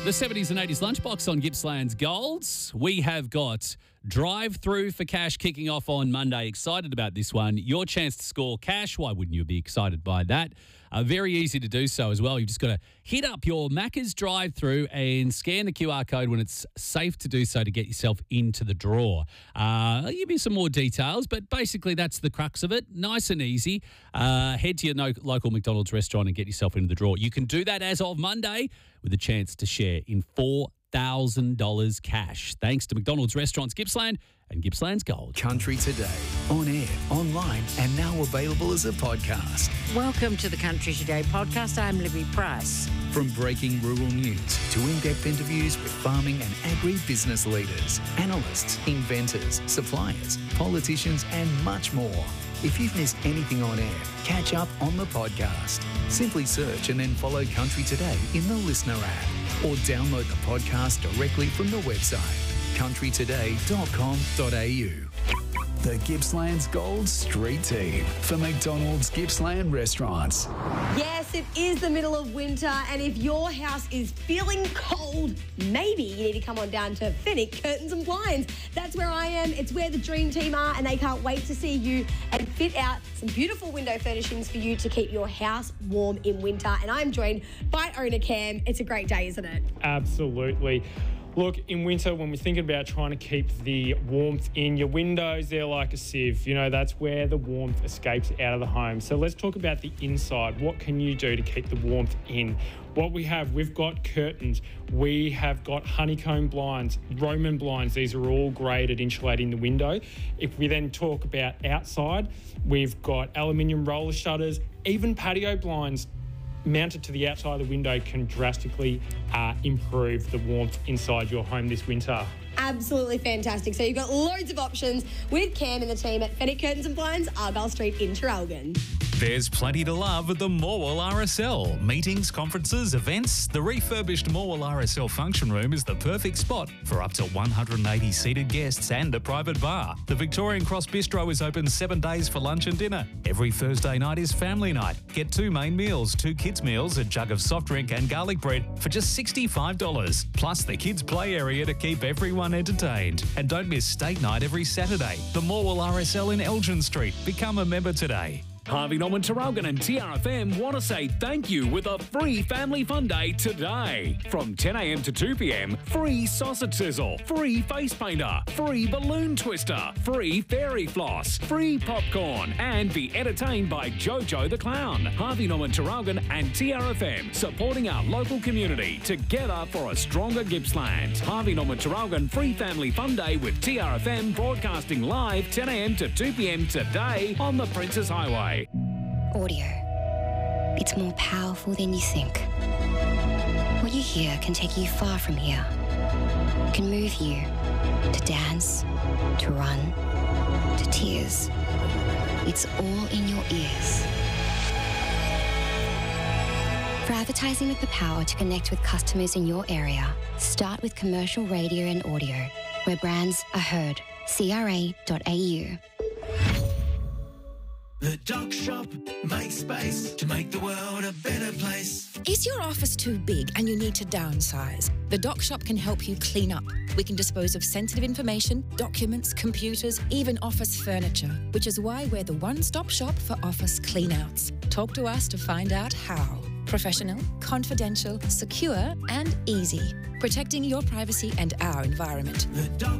The 70s and 80s lunchbox on Gippsland's Golds. We have got Drive-Through for Cash kicking off on Monday. Excited about this one. Your chance to score cash. Why wouldn't you be excited by that? Very easy to do so as well. You've just got to hit up your Macca's Drive-Through and scan the QR code when it's safe to do so to get yourself into the draw. I'll give you some more details, but basically that's the crux of it. Nice and easy. Head to your local McDonald's restaurant and get yourself into the draw. You can do that as of Monday with a chance to share in $4,000 cash. Thanks to McDonald's Restaurants Gippsland and Gippsland's Gold. Country Today, on air, online, and now available as a podcast. Welcome to the Country Today podcast. I'm Libby Price. From breaking rural news to in-depth interviews with farming and agri-business leaders, analysts, inventors, suppliers, politicians, and much more. If you've missed anything on air, catch up on the podcast. Simply search and then follow Country Today in the Listener app or download the podcast directly from the website, countrytoday.com.au. The Gippsland's Gold Street Team for McDonald's Gippsland Restaurants. Yes, it is the middle of winter, and if your house is feeling cold, maybe you need to come on down to Fenwick Curtains and Blinds. That's where I am. It's where the dream team are, and they can't wait to see you and fit out some beautiful window furnishings for you to keep your house warm in winter. And I'm joined by owner Cam. It's a great day, isn't it? Absolutely. Look, in winter, when we're thinking about trying to keep the warmth in, your windows, they're like a sieve. You know, that's where the warmth escapes out of the home. So let's talk about the inside. What can you do to keep the warmth in? What we have, we've got curtains. We have got honeycomb blinds, Roman blinds. These are all great at insulating the window. If we then talk about outside, we've got aluminium roller shutters, even patio blinds mounted to the outside of the window can drastically improve the warmth inside your home this winter. Absolutely fantastic. So you've got loads of options with Cam and the team at Fenwick Curtains and Blinds, Argyle Street in Traralgon. There's plenty to love at the Morwell RSL. Meetings, conferences, events. The refurbished Morwell RSL function room is the perfect spot for up to 180 seated guests and a private bar. The Victorian Cross Bistro is open 7 days for lunch and dinner. Every Thursday night is family night. Get 2 main meals, 2 kids meals, a jug of soft drink and garlic bread for just $65. Plus the kids play area to keep everyone entertained. And don't miss state night every Saturday. The Morwell RSL in Elgin Street. Become a member today. Harvey Norman, Traralgon and TRFM want to say thank you with a free Family Fun Day today. From 10 a.m. to 2 p.m, free sausage sizzle, free face painter, free balloon twister, free fairy floss, free popcorn, and be entertained by Jojo the Clown. Harvey Norman, Traralgon and TRFM, supporting our local community together for a stronger Gippsland. Harvey Norman, Traralgon Free Family Fun Day with TRFM broadcasting live 10 a.m. to 2 p.m. today on the Princes Highway. Audio. It's more powerful than you think. What you hear can take you far from here. It can move you to dance, to run, to tears. It's all in your ears. For advertising with the power to connect with customers in your area, start with commercial radio and audio, where brands are heard. CRA.au. The Doc Shop makes space to make the world a better place. Is your office too big and you need to downsize? The Doc Shop can help you clean up. We can dispose of sensitive information, documents, computers, even office furniture, which is why we're the one-stop shop for office cleanouts. Talk to us to find out how. Professional, confidential, secure, and easy. Protecting your privacy and our environment. The Doc